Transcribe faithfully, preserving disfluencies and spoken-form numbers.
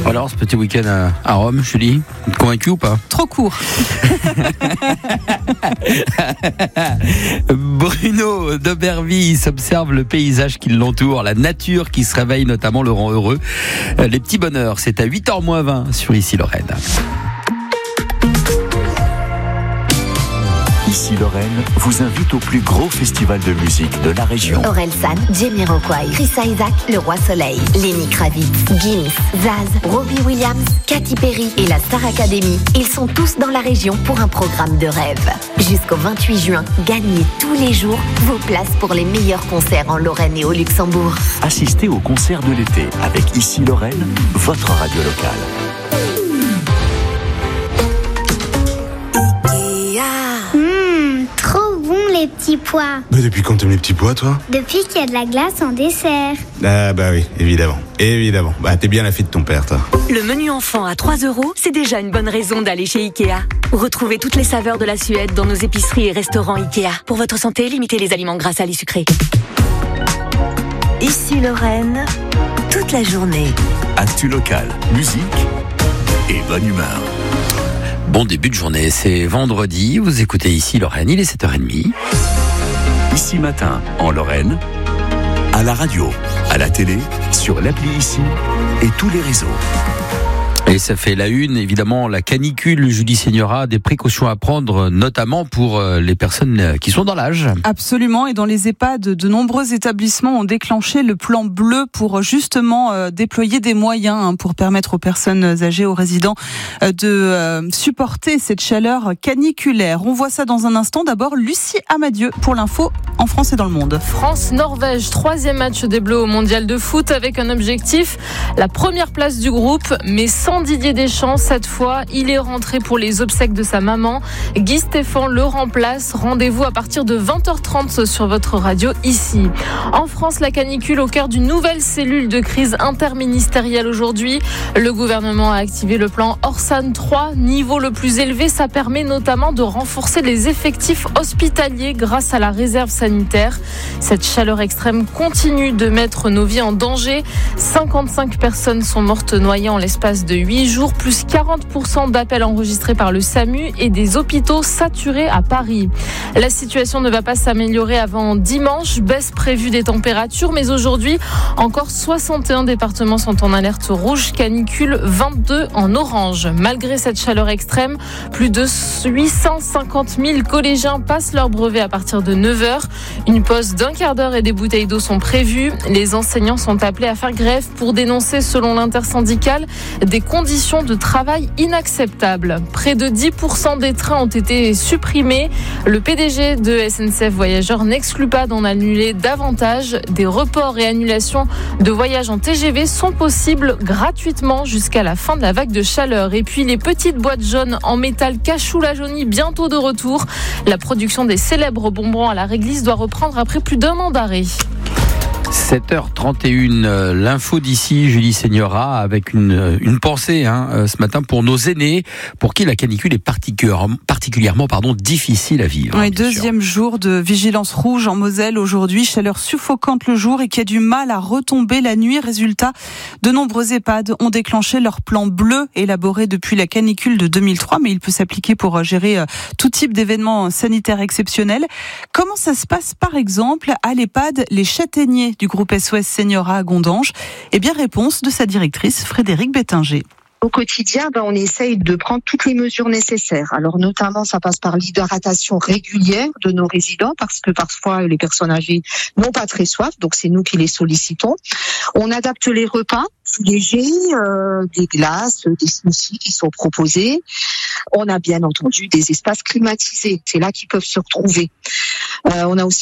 Alors, ce petit week-end à, à Rome, Julie, convaincue ou pas? Trop court. Bruno d'Aubervilliers observe le paysage qui l'entoure, la nature qui se réveille notamment le rend heureux. Les petits bonheurs, c'est à huit heures moins vingt sur Ici Lorraine. Ici Lorraine vous invite au plus gros festival de musique de la région. Orelsan, Jamiroquai, Chris Isaak, Le Roi Soleil, Lenny Kravitz, Gims, Zaz, Robbie Williams, Katy Perry et la Star Academy. Ils sont tous dans la région pour un programme de rêve. Jusqu'au vingt-huit juin, gagnez tous les jours vos places pour les meilleurs concerts en Lorraine et au Luxembourg. Assistez au concert de l'été avec Ici Lorraine, votre radio locale. Les petits pois. Mais depuis quand t'aimes les petits pois, toi? Depuis qu'il y a de la glace en dessert. Ah bah oui, évidemment, évidemment. Bah t'es bien la fille de ton père, toi. Le menu enfant à trois euros, c'est déjà une bonne raison d'aller chez Ikea. Retrouvez toutes les saveurs de la Suède dans nos épiceries et restaurants Ikea. Pour votre santé, limitez les aliments gras, salés, sucrés. Ici Lorraine, toute la journée. Actu local, musique et bonne humeur. Bon début de journée, c'est vendredi, vous écoutez Ici Lorraine, il est sept heures trente. Ici Matin, en Lorraine, à la radio, à la télé, sur l'appli Ici et tous les réseaux. Et ça fait la une, évidemment, la canicule, Julie Seigneura, des précautions à prendre, notamment pour les personnes qui sont dans l'âge. Absolument, et dans les EHPAD, de nombreux établissements ont déclenché le plan bleu pour justement euh, déployer des moyens hein, pour permettre aux personnes âgées, aux résidents, euh, de euh, supporter cette chaleur caniculaire. On voit ça dans un instant. D'abord, Lucie Amadieu pour l'info en France et dans le monde. France-Norvège, troisième match des Bleus au mondial de foot avec un objectif, la première place du groupe, mais sans Didier Deschamps, cette fois, il est rentré pour les obsèques de sa maman. Guy Stéphane le remplace. Rendez-vous à partir de vingt heures trente sur votre radio ici. En France, la canicule au cœur d'une nouvelle cellule de crise interministérielle aujourd'hui. Le gouvernement a activé le plan Orsan trois, niveau le plus élevé. Ça permet notamment de renforcer les effectifs hospitaliers grâce à la réserve sanitaire. Cette chaleur extrême continue de mettre nos vies en danger. cinquante-cinq personnes sont mortes noyées en l'espace de huit jours, plus quarante pour cent d'appels enregistrés par le SAMU et des hôpitaux saturés à Paris. La situation ne va pas s'améliorer avant dimanche, baisse prévue des températures, mais aujourd'hui, encore soixante et un départements sont en alerte rouge, canicule, vingt-deux en orange. Malgré cette chaleur extrême, plus de huit cent cinquante mille collégiens passent leur brevet à partir de neuf heures. Une pause d'un quart d'heure et des bouteilles d'eau sont prévues. Les enseignants sont appelés à faire grève pour dénoncer, selon l'intersyndicale, des conditions de travail inacceptables. Près de dix pour cent des trains ont été supprimés. Le P D G de S N C F Voyageurs n'exclut pas d'en annuler davantage. Des reports et annulations de voyages en T G V sont possibles gratuitement jusqu'à la fin de la vague de chaleur. Et puis les petites boîtes jaunes en métal Cachou-la Jaunie bientôt de retour. La production des célèbres bonbons à la réglisse doit reprendre après plus d'un an d'arrêt. sept heures trente et une, l'info d'ici, Julie Seigneura, avec une, une pensée hein, ce matin pour nos aînés, pour qui la canicule est particulièrement, particulièrement pardon, difficile à vivre. Oui, deuxième jour de vigilance rouge en Moselle aujourd'hui, chaleur suffocante le jour et qui a du mal à retomber la nuit. Résultat, de nombreux EHPAD ont déclenché leur plan bleu élaboré depuis la canicule de deux mille trois, mais il peut s'appliquer pour gérer tout type d'événements sanitaires exceptionnels. Comment ça se passe par exemple à l'EHPAD Les Châtaigniers du groupe S O S Seigneura à Gondange? Eh bien, réponse de sa directrice Frédérique Bettinger. Au quotidien, ben, on essaye de prendre toutes les mesures nécessaires. Alors notamment, ça passe par l'hydratation régulière de nos résidents parce que parfois les personnes âgées n'ont pas très soif, donc c'est nous qui les sollicitons. On adapte les repas légers, euh, des glaces, des smoothies qui sont proposés. On a bien entendu des espaces climatisés, c'est là qu'ils peuvent se retrouver. Euh, on a aussi